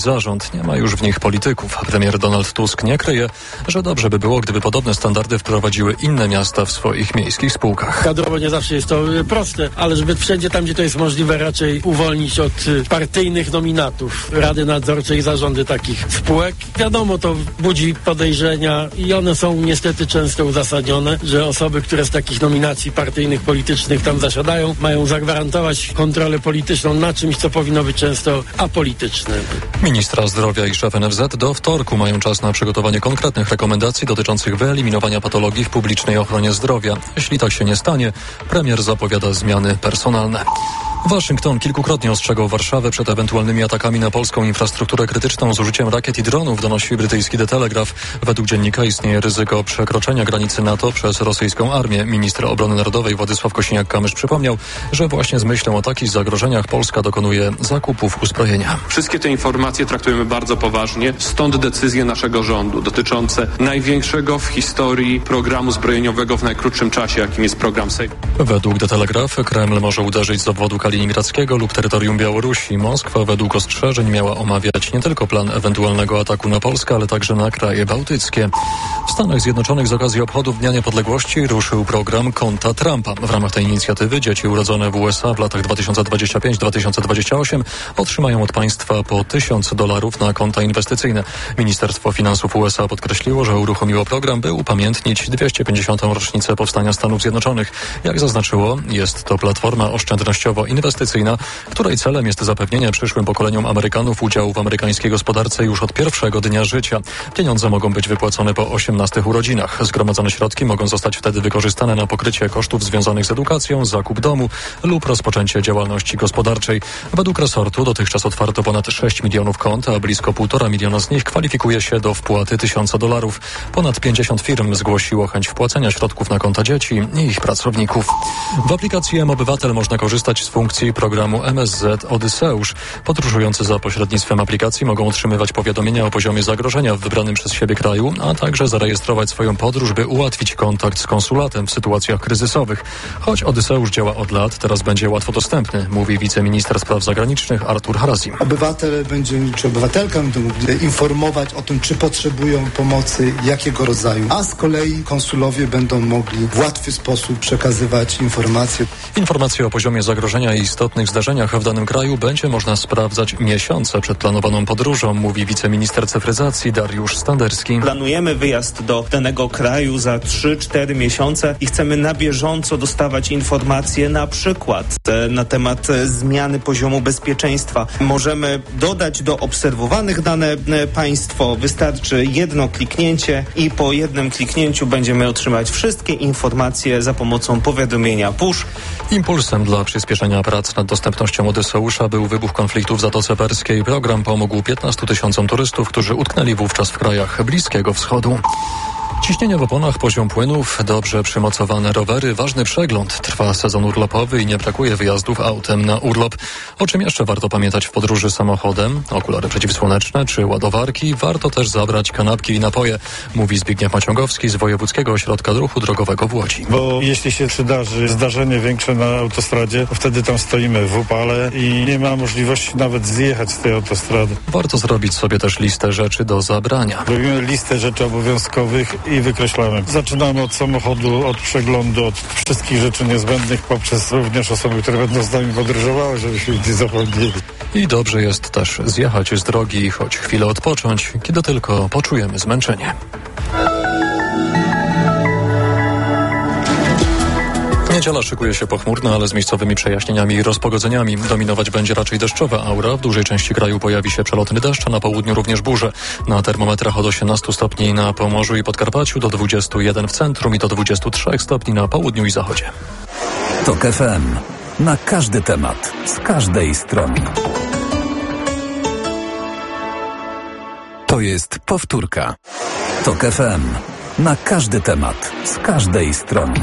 zarząd. Nie ma już w nich polityków. Premier Donald Tusk nie kryje, że dobrze by było, gdyby podobne standardy wprowadziły inne miasta w swoich miejskich spółkach. Kadrowo nie zawsze jest to proste, ale żeby wszędzie tam, gdzie to jest możliwe, raczej uwolnić od partyjnych nominatów rady nadzorcze i zarządy takich spółek. Wiadomo, to budzi podejrzenia i one są niestety często uzasadnione, że osoby, które z takich nominacji partyjnych, politycznych tam zasiadają, mają zagwarantować kontrolę polityczną na czymś, co powinno być często apolityczne. Ministra zdrowia i szef NFZ do wtorku mają czas na przygotowanie konkretnych rekomendacji dotyczących wyeliminowania patologii w publicznej ochronie zdrowia. Jeśli tak się nie stanie, premier zapowiada zmiany personalne. Waszyngton kilkukrotnie ostrzegał Warszawę przed ewentualnymi atakami na polską infrastrukturę krytyczną z użyciem rakiet i dronów, donosi brytyjski The Telegraph. Według dziennika istnieje ryzyko przekroczenia granicy NATO przez rosyjską armię. Minister obrony narodowej Władysław Kosiniak-Kamysz przypomniał, że właśnie z myślą o takich zagrożeniach Polska dokonuje zakupów uzbrojenia. Wszystkie te informacje traktujemy bardzo poważnie, stąd decyzje naszego rządu dotyczące największego w historii programu zbrojeniowego w najkrótszym czasie, jakim jest program SAFE. Według The Telegraph Kreml może uderzyć z obwodu kaliningradzkiego lub terytorium Białorusi. Moskwa według ostrzeżeń miała omawiać nie tylko plan ewentualnego ataku na Polskę, ale także na kraje bałtyckie. W Stanach Zjednoczonych z okazji obchodów Dnia Niepodległości ruszył program Konta Trumpa. W ramach tej inicjatywy dzieci urodzone w USA w latach 2025-2028 otrzymają od państwa po $1000 na konta inwestycyjne. Ministerstwo Finansów USA podkreśliło, że uruchomiło program, by upamiętnić 250. rocznicę powstania Stanów Zjednoczonych. Jak zaznaczyło, jest to platforma oszczędnościowo-inwestycyjna, której celem jest zapewnienie przyszłym pokoleniom Amerykanów udziału w amerykańskiej gospodarce już od pierwszego dnia życia. Pieniądze mogą być wypłacone po 18 urodzinach. Zgromadzone środki mogą zostać wtedy wykorzystane na pokrycie kosztów związanych z edukacją, zakup domu lub rozpoczęcie działalności gospodarczej. Według resortu dotychczas otwarto ponad 6 milionów kont, a blisko 1,5 miliona z nich kwalifikuje się do wpłaty $1000. Ponad 50 firm zgłosiło chęć wpłacenia środków na konta dzieci i ich pracowników. W aplikacji M-Obywatel można korzystać z funkcji programu MSZ Odyseusz. Podróżujący za pośrednictwem aplikacji mogą otrzymywać powiadomienia o poziomie zagrożenia w wybranym przez siebie kraju, a także zarejestrować swoją podróż, by ułatwić kontakt z konsulatem w sytuacjach kryzysowych. Choć Odyseusz działa od lat, teraz będzie łatwo dostępny, mówi wiceminister spraw zagranicznych Artur Harasi. Obywatel czy obywatelka będą mogli informować o tym, czy potrzebują pomocy, jakiego rodzaju, a z kolei konsulowie będą mogli w łatwy sposób przekazywać informacje. Informacje o poziomie zagrożenia i istotnych zdarzeniach w danym kraju będzie można sprawdzać miesiące przed planowaną podróżą, mówi wiceminister cyfryzacji Dariusz Standerski. Planujemy wyjazd do danego kraju za 3-4 miesiące i chcemy na bieżąco dostawać informacje na przykład na temat zmiany poziomu bezpieczeństwa. Możemy dodać do obserwowanych dane państwo. Wystarczy jedno kliknięcie i po jednym kliknięciu będziemy otrzymać wszystkie informacje za pomocą powiadomienia push. Impulsem dla przyspieszenia prac nad dostępnością Odyseusza był wybuch konfliktu w Zatoce Perskiej. Program pomógł 15 000 turystów, którzy utknęli wówczas w krajach Bliskiego Wschodu. Ciśnienie w oponach, poziom płynów, dobrze przymocowane rowery, ważny przegląd. Trwa sezon urlopowy i nie brakuje wyjazdów autem na urlop. O czym jeszcze warto pamiętać w podróży samochodem? Okulary przeciwsłoneczne czy ładowarki? Warto też zabrać kanapki i napoje, mówi Zbigniew Maciągowski z Wojewódzkiego Ośrodka Ruchu Drogowego w Łodzi. Bo jeśli się przydarzy zdarzenie większe na autostradzie, to wtedy tam stoimy w upale i nie ma możliwości nawet zjechać z tej autostrady. Warto zrobić sobie też listę rzeczy do zabrania. Robimy listę rzeczy obowiązkowych i wykreślamy. Zaczynamy od samochodu, od przeglądu, od wszystkich rzeczy niezbędnych, poprzez również osoby, które będą z nami podróżowały, żebyśmy ich nie zapomnieli. I dobrze jest też zjechać z drogi i choć chwilę odpocząć, kiedy tylko poczujemy zmęczenie. Niedziela szykuje się pochmurna, ale z miejscowymi przejaśnieniami i rozpogodzeniami. Dominować będzie raczej deszczowa aura. W dużej części kraju pojawi się przelotny deszcz, a na południu również burze. Na termometrach od 18 stopni na Pomorzu i Podkarpaciu, do 21 w centrum i do 23 stopni na południu i zachodzie. TOK FM. Na każdy temat, z każdej strony. To jest powtórka. TOK FM. Na każdy temat, z każdej strony.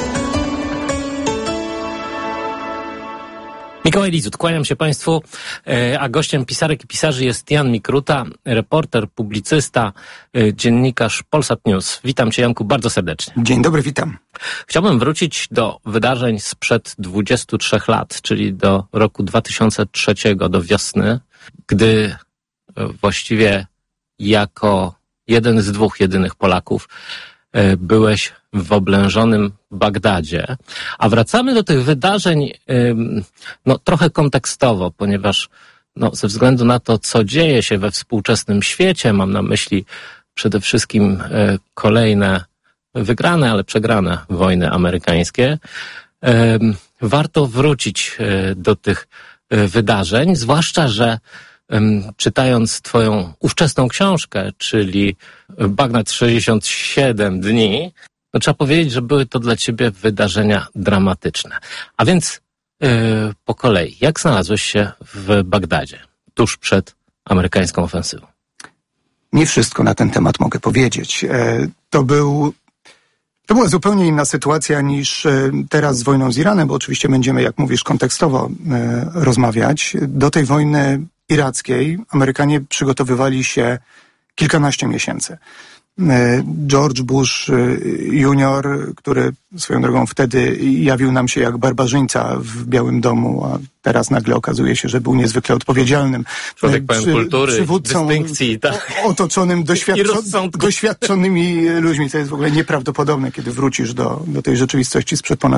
Mikołaj Lizut, kłaniam się Państwu, a gościem pisarek i pisarzy jest Jan Mikruta, reporter, publicysta, dziennikarz Polsat News. Witam Cię, Janku, bardzo serdecznie. Dzień dobry, witam. Chciałbym wrócić do wydarzeń sprzed 23 lat, czyli do roku 2003, do wiosny, gdy właściwie jako jeden z dwóch jedynych Polaków byłeś w oblężonym Bagdadzie. A wracamy do tych wydarzeń trochę kontekstowo, ponieważ ze względu na to, co dzieje się we współczesnym świecie, mam na myśli przede wszystkim kolejne wygrane, ale przegrane wojny amerykańskie, warto wrócić do tych wydarzeń, zwłaszcza, że czytając twoją ówczesną książkę, czyli Bagdad 67 dni, trzeba powiedzieć, że były to dla ciebie wydarzenia dramatyczne. A więc po kolei, jak znalazłeś się w Bagdadzie tuż przed amerykańską ofensywą? Nie wszystko na ten temat mogę powiedzieć. To była zupełnie inna sytuacja niż teraz z wojną z Iranem, bo oczywiście będziemy, jak mówisz, kontekstowo rozmawiać. Do tej wojny irackiej Amerykanie przygotowywali się kilkanaście miesięcy. George Bush Junior, który swoją drogą wtedy jawił nam się jak barbarzyńca w Białym Domu, a teraz nagle okazuje się, że był niezwykle odpowiedzialnym człowiek pełen kultury, przywódcą, dystynkcji, tak? Otoczonym doświadczonymi ludźmi. To jest w ogóle nieprawdopodobne, kiedy wrócisz do tej rzeczywistości sprzed ponad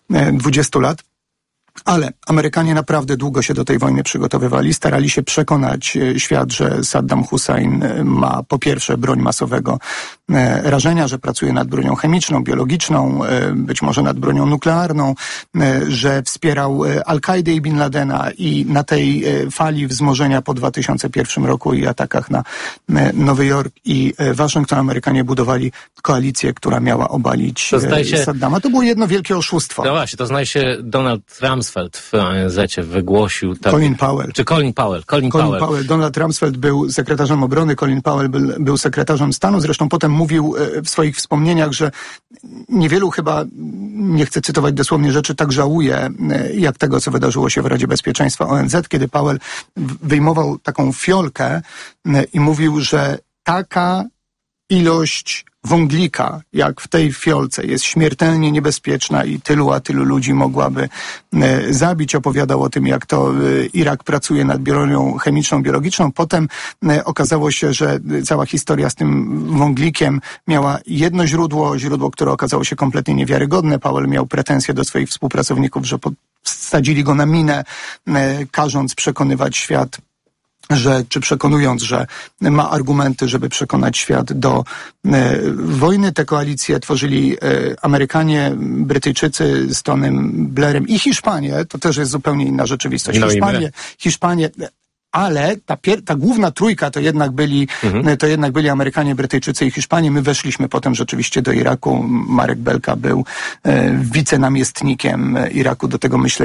20 lat. Ale Amerykanie naprawdę długo się do tej wojny przygotowywali, starali się przekonać świat, że Saddam Hussein ma po pierwsze broń masowego rażenia, że pracuje nad bronią chemiczną, biologiczną, być może nad bronią nuklearną, że wspierał Al-Kaidę i Bin Ladena i na tej fali wzmożenia po 2001 roku i atakach na Nowy Jork i Waszyngton Amerykanie budowali koalicję, która miała obalić Saddama. To było jedno wielkie oszustwo. No właśnie, to zdaje się Donald Rumsfeld w ONZ-cie wygłosił... Colin Powell. Colin Powell. Donald Rumsfeld był sekretarzem obrony, Colin Powell był sekretarzem stanu. Zresztą potem mówił w swoich wspomnieniach, że niewielu chyba, nie chcę cytować dosłownie rzeczy, tak żałuje, jak tego, co wydarzyło się w Radzie Bezpieczeństwa ONZ, kiedy Powell wyjmował taką fiolkę i mówił, że taka ilość wąglika, jak w tej fiolce, jest śmiertelnie niebezpieczna i tylu ludzi mogłaby zabić. Opowiadał o tym, jak to Irak pracuje nad bronią chemiczną, biologiczną. Potem okazało się, że cała historia z tym wąglikiem miała jedno źródło, które okazało się kompletnie niewiarygodne. Powell miał pretensje do swoich współpracowników, że wsadzili go na minę, każąc przekonywać świat, czy przekonując, że ma argumenty, żeby przekonać świat do wojny. Te koalicje tworzyli Amerykanie, Brytyjczycy z Tonym Blairem i Hiszpanie. To też jest zupełnie inna rzeczywistość. Hiszpanie, ale ta główna trójka to jednak byli Amerykanie, Brytyjczycy i Hiszpanie. My weszliśmy potem rzeczywiście do Iraku. Marek Belka był wicenamiestnikiem Iraku. Do tego myślę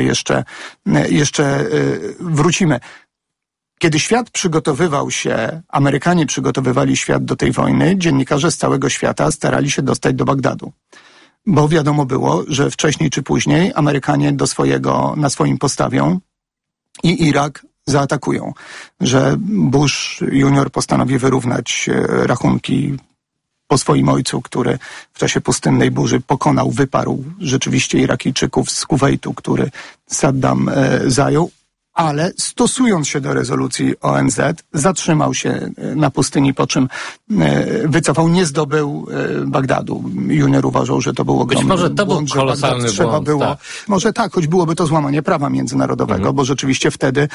jeszcze wrócimy. Kiedy świat przygotowywał się, Amerykanie przygotowywali świat do tej wojny, dziennikarze z całego świata starali się dostać do Bagdadu. Bo wiadomo było, że wcześniej czy później Amerykanie na swoim postawią i Irak zaatakują. Że Bush Junior postanowi wyrównać rachunki po swoim ojcu, który w czasie pustynnej burzy wyparł rzeczywiście Irakijczyków z Kuwejtu, który Saddam zajął. Ale stosując się do rezolucji ONZ, zatrzymał się na pustyni, po czym wycofał, nie zdobył Bagdadu. Junior uważał, że to był ogromny błąd. Być może to był kolosalny błąd. Może tak, choć byłoby to złamanie prawa międzynarodowego, bo rzeczywiście wtedy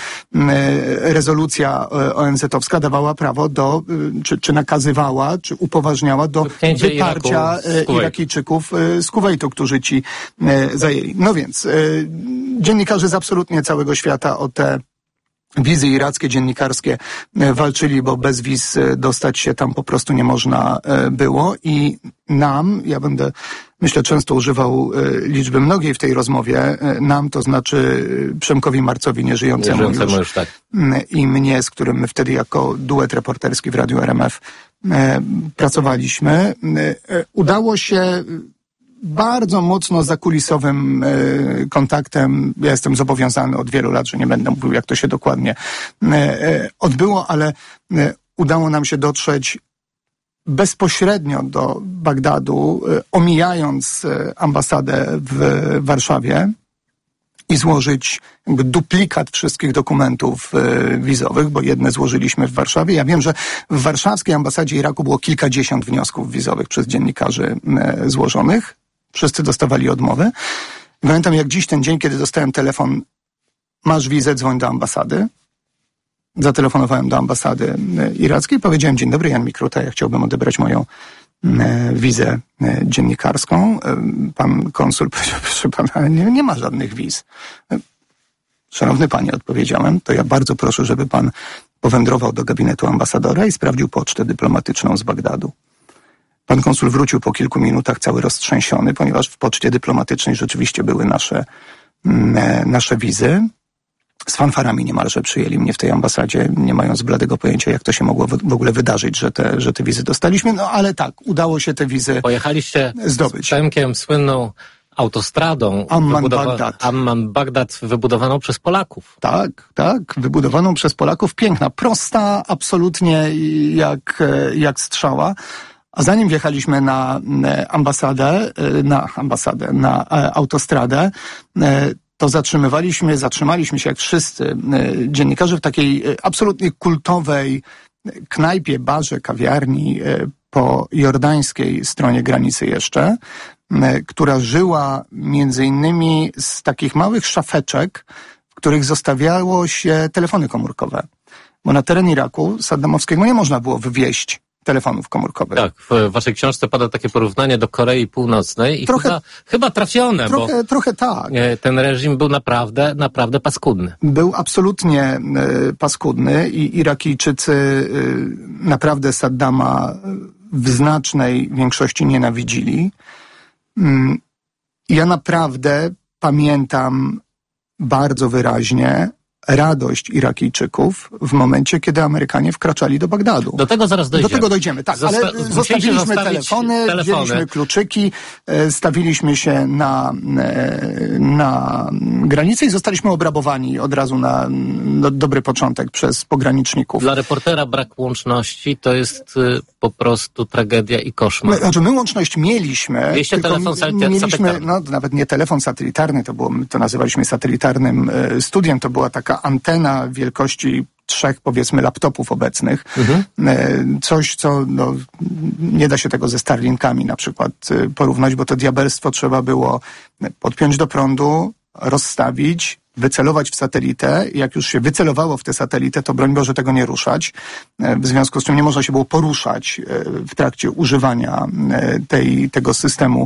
rezolucja ONZ-owska dawała prawo czy nakazywała, czy upoważniała do wyparcia Irakijczyków z Kuwejtu, którzy ci zajęli. No więc dziennikarze z absolutnie całego świata o te wizy irackie, dziennikarskie walczyli, bo bez wiz dostać się tam po prostu nie można było i ja będę, myślę, często używał liczby mnogiej w tej rozmowie, nam, to znaczy Przemkowi Marcowi, nieżyjącemu już tak. I mnie, z którym my wtedy jako duet reporterski w Radiu RMF pracowaliśmy, udało się bardzo mocno zakulisowym kontaktem. Ja jestem zobowiązany od wielu lat, że nie będę mówił, jak to się dokładnie odbyło, ale udało nam się dotrzeć bezpośrednio do Bagdadu, omijając ambasadę w Warszawie i złożyć jakby duplikat wszystkich dokumentów wizowych, bo jedne złożyliśmy w Warszawie. Ja wiem, że w warszawskiej ambasadzie Iraku było kilkadziesiąt wniosków wizowych przez dziennikarzy złożonych. Wszyscy dostawali odmowy. Pamiętam jak dziś ten dzień, kiedy dostałem telefon: masz wizę, dzwoń do ambasady. Zatelefonowałem do ambasady irackiej, powiedziałem: dzień dobry, Jan Mikruta, ja chciałbym odebrać moją wizę dziennikarską. Pan konsul powiedział: proszę pana, nie ma żadnych wiz. Szanowny panie, odpowiedziałem, to ja bardzo proszę, żeby pan powędrował do gabinetu ambasadora i sprawdził pocztę dyplomatyczną z Bagdadu. Pan konsul wrócił po kilku minutach cały roztrzęsiony, ponieważ w poczcie dyplomatycznej rzeczywiście były nasze wizy. Z fanfarami niemalże przyjęli mnie w tej ambasadzie, nie mając bladego pojęcia, jak to się mogło w ogóle wydarzyć, że te wizy dostaliśmy. No ale tak, udało się te wizy Pojechaliście zdobyć. Z Przemkiem słynną autostradą Amman-Bagdad wybudowaną przez Polaków. Tak, wybudowaną przez Polaków. Piękna, prosta, absolutnie jak strzała. A zanim wjechaliśmy na autostradę, to zatrzymaliśmy się jak wszyscy dziennikarze w takiej absolutnie kultowej knajpie, barze, kawiarni po jordańskiej stronie granicy jeszcze, która żyła między innymi z takich małych szafeczek, w których zostawiało się telefony komórkowe. Bo na teren Iraku saddamowskiego nie można było wywieźć telefonów komórkowych. Tak, w waszej książce pada takie porównanie do Korei Północnej i chyba trafione, trochę tak. Ten reżim był naprawdę paskudny. Był absolutnie paskudny i Irakijczycy naprawdę Saddama w znacznej większości nienawidzili. Ja naprawdę pamiętam bardzo wyraźnie radość Irakijczyków w momencie, kiedy Amerykanie wkraczali do Bagdadu. Do tego zaraz dojdziemy. Do tego dojdziemy, tak. Ale zostawiliśmy telefony, wzięliśmy kluczyki, stawiliśmy się na granicy i zostaliśmy obrabowani od razu na dobry początek przez pograniczników. Dla reportera brak łączności to jest po prostu tragedia i koszmar. Znaczy my łączność mieliśmy. Mieliście telefon satelitarny. No nawet nie telefon satelitarny, to nazywaliśmy satelitarnym studiem, to była taka antena wielkości 3, powiedzmy, laptopów obecnych. Coś, co nie da się tego ze Starlinkami na przykład porównać, bo to diabelstwo trzeba było podpiąć do prądu, rozstawić, wycelować w satelitę. Jak już się wycelowało w tę satelitę, to broń Boże tego nie ruszać. W związku z czym nie można się było poruszać w trakcie używania tego systemu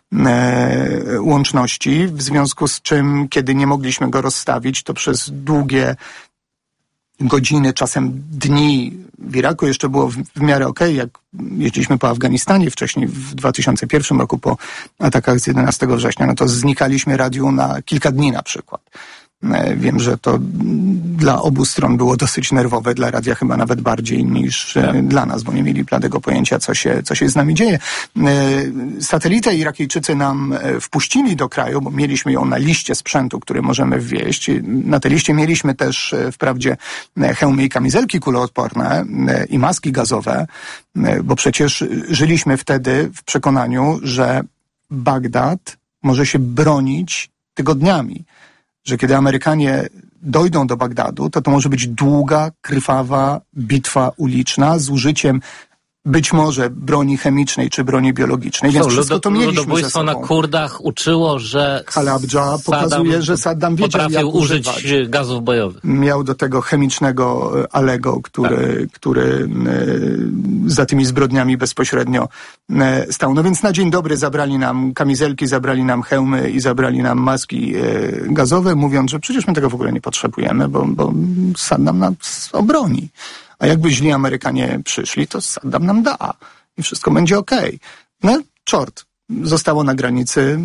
łączności. W związku z czym, kiedy nie mogliśmy go rozstawić, to przez długie godziny, czasem dni w Iraku jeszcze było w miarę okej, jak jeździliśmy po Afganistanie wcześniej w 2001 roku po atakach z 11 września, no to znikaliśmy radiu na kilka dni na przykład. Wiem, że to dla obu stron było dosyć nerwowe, dla radia chyba nawet bardziej niż dla nas, bo nie mieli bladego pojęcia, co się z nami dzieje. Satelitę Irakijczycy nam wpuścili do kraju, bo mieliśmy ją na liście sprzętu, który możemy wwieźć. Na tej liście mieliśmy też wprawdzie hełmy i kamizelki kuloodporne i maski gazowe, bo przecież żyliśmy wtedy w przekonaniu, że Bagdad może się bronić tygodniami. Że kiedy Amerykanie dojdą do Bagdadu, to może być długa, krwawa bitwa uliczna z użyciem być może broni chemicznej czy broni biologicznej, więc wszystko to mieliśmy ze sobą. Ludobójstwo na Kurdach uczyło, że Halabdża pokazuje, że Saddam wiedział, jak użyć gazów bojowych. Miał do tego chemicznego Alego, który za tymi zbrodniami bezpośrednio stał. No więc na dzień dobry zabrali nam kamizelki, zabrali nam hełmy i zabrali nam maski gazowe, mówiąc, że przecież my tego w ogóle nie potrzebujemy, bo Saddam nas obroni. A jakby źli Amerykanie przyszli, to Saddam nam da i wszystko będzie okej. No, czort. Zostało na granicy,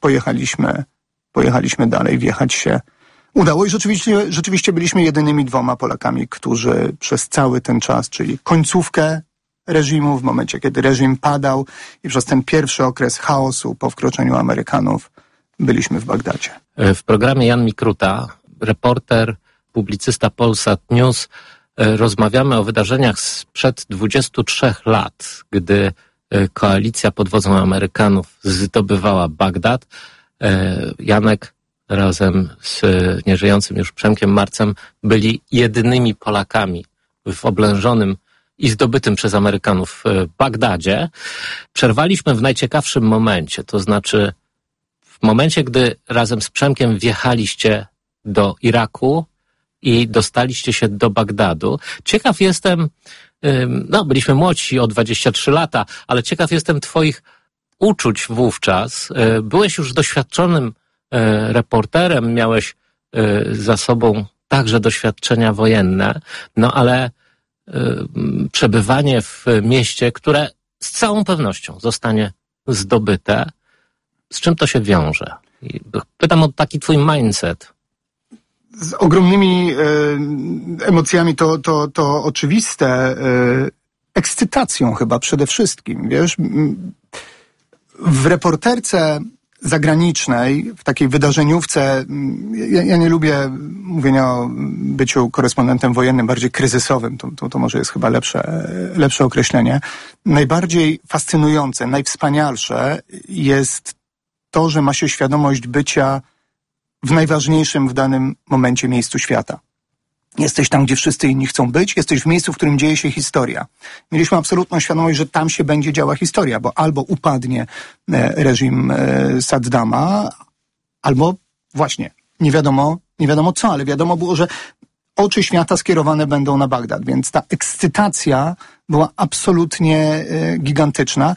pojechaliśmy dalej, wjechać się udało i rzeczywiście byliśmy jedynymi 2 Polakami, którzy przez cały ten czas, czyli końcówkę reżimu, w momencie, kiedy reżim padał i przez ten pierwszy okres chaosu po wkroczeniu Amerykanów, byliśmy w Bagdadzie. W programie Jan Mikruta, reporter, publicysta Polsat News, rozmawiamy o wydarzeniach sprzed 23 lat, gdy koalicja pod wodzą Amerykanów zdobywała Bagdad. Janek razem z nieżyjącym już Przemkiem Marcem byli jedynymi Polakami w oblężonym i zdobytym przez Amerykanów Bagdadzie. Przerwaliśmy w najciekawszym momencie, to znaczy w momencie, gdy razem z Przemkiem wjechaliście do Iraku i dostaliście się do Bagdadu. Ciekaw jestem, byliśmy młodsi o 23 lata, ale ciekaw jestem twoich uczuć wówczas. Byłeś już doświadczonym reporterem, miałeś za sobą także doświadczenia wojenne, ale przebywanie w mieście, które z całą pewnością zostanie zdobyte, z czym to się wiąże? Pytam o taki twój mindset. Z ogromnymi emocjami to oczywiste. Ekscytacją chyba przede wszystkim, wiesz. W reporterce zagranicznej, w takiej wydarzeniówce, ja nie lubię mówienia o byciu korespondentem wojennym, bardziej kryzysowym, to może jest chyba lepsze określenie. Najbardziej fascynujące, najwspanialsze jest to, że ma się świadomość bycia w najważniejszym w danym momencie miejscu świata. Jesteś tam, gdzie wszyscy inni chcą być, jesteś w miejscu, w którym dzieje się historia. Mieliśmy absolutną świadomość, że tam się będzie działa historia, bo albo upadnie reżim Saddama, albo właśnie nie wiadomo co, ale wiadomo było, że oczy świata skierowane będą na Bagdad, więc ta ekscytacja była absolutnie gigantyczna.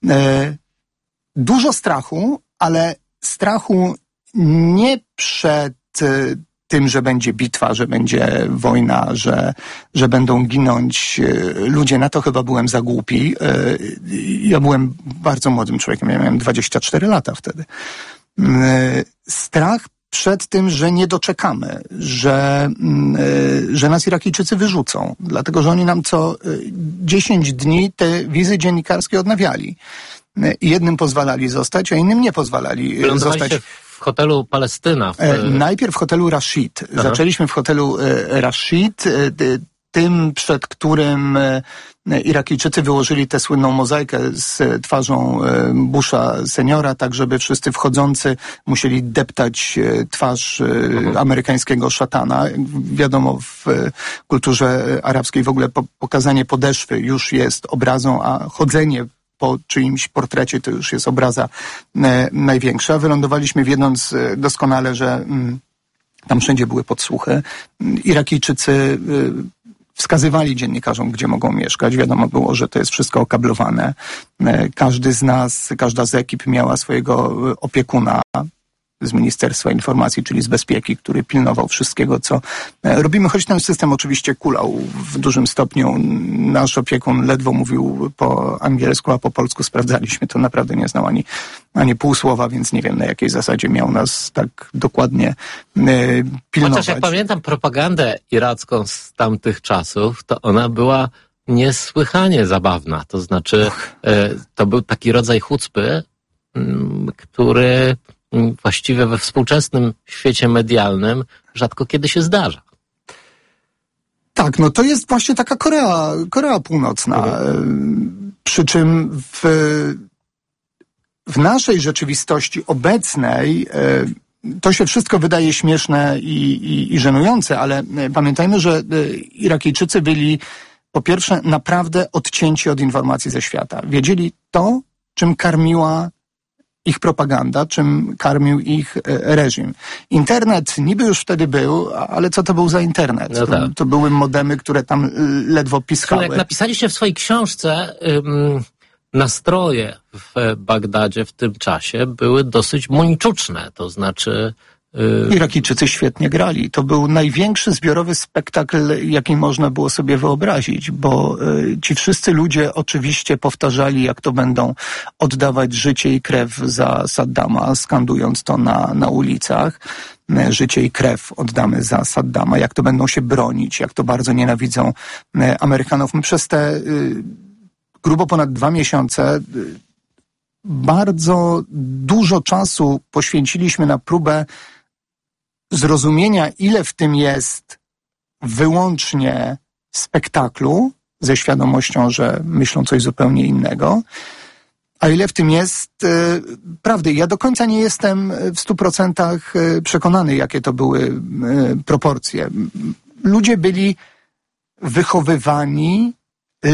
Dużo strachu, ale strachu nie przed tym, że będzie bitwa, że będzie wojna, że będą ginąć ludzie. Na to chyba byłem za głupi. Ja byłem bardzo młodym człowiekiem. Ja miałem 24 lata wtedy. Strach przed tym, że nie doczekamy, że nas Irakijczycy wyrzucą. Dlatego, że oni nam co 10 dni te wizy dziennikarskie odnawiali. Jednym pozwalali zostać, a innym nie pozwalali zostać. W hotelu Palestyna. Najpierw w hotelu Rashid. Aha. Zaczęliśmy w hotelu Rashid, tym przed którym Irakijczycy wyłożyli tę słynną mozaikę z twarzą Busha seniora, tak żeby wszyscy wchodzący musieli deptać twarz amerykańskiego szatana. Wiadomo, w kulturze arabskiej w ogóle pokazanie podeszwy już jest obrazą, a chodzenie po czyimś portrecie to już jest obraza największa. Wylądowaliśmy wiedząc doskonale, że tam wszędzie były podsłuchy. Irakijczycy wskazywali dziennikarzom, gdzie mogą mieszkać. Wiadomo było, że to jest wszystko okablowane. Każdy z nas, każda z ekip miała swojego opiekuna z Ministerstwa Informacji, czyli z Bezpieki, który pilnował wszystkiego, co robimy, choć ten system oczywiście kulał w dużym stopniu. Nasz opiekun ledwo mówił po angielsku, a po polsku sprawdzaliśmy. To naprawdę nie znał ani pół słowa, więc nie wiem, na jakiej zasadzie miał nas tak dokładnie pilnować. Chociaż jak pamiętam propagandę iracką z tamtych czasów, to ona była niesłychanie zabawna. To znaczy, to był taki rodzaj chucpy, który właściwie we współczesnym świecie medialnym rzadko kiedy się zdarza. Tak, to jest właśnie taka Korea Północna. Przy czym w naszej rzeczywistości obecnej to się wszystko wydaje śmieszne i żenujące, ale pamiętajmy, że Irakijczycy byli po pierwsze naprawdę odcięci od informacji ze świata. Wiedzieli to, czym karmiła ich propaganda, czym karmił ich reżim. Internet niby już wtedy był, ale co to był za internet? No tak. To były modemy, które tam ledwo piskały. Jak napisaliście w swojej książce, nastroje w Bagdadzie w tym czasie były dosyć mończuczne, to znaczy... Irakijczycy świetnie grali. To był największy zbiorowy spektakl, jaki można było sobie wyobrazić, bo ci wszyscy ludzie oczywiście powtarzali, jak to będą oddawać życie i krew za Saddama, skandując to na ulicach. Życie i krew oddamy za Saddama, jak to będą się bronić, jak to bardzo nienawidzą Amerykanów. My przez te grubo ponad 2 miesiące bardzo dużo czasu poświęciliśmy na próbę zrozumienia, ile w tym jest wyłącznie spektaklu, ze świadomością, że myślą coś zupełnie innego, A ile w tym jest prawdy? Ja do końca nie jestem w 100% przekonany, jakie to były proporcje. Ludzie byli wychowywani